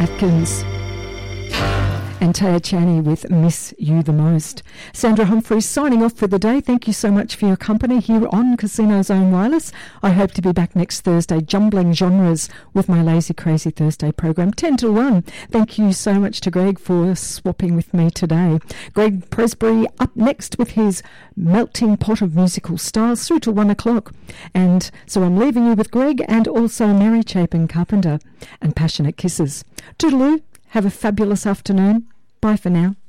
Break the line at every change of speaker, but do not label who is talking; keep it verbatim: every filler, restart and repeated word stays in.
Atkins. And Taya Chani with Miss You the Most. Sandra Humphreys signing off for the day. Thank you so much for your company here on Casino Zone Wireless. I hope to be back next Thursday, jumbling genres with my Lazy Crazy Thursday program, ten to one. Thank you so much to Greg for swapping with me today. Greg Presbury up next with his melting pot of musical styles through to one o'clock. And so I'm leaving you with Greg and also Mary Chapin Carpenter and Passionate Kisses. Toodaloo, have a fabulous afternoon. Bye for now.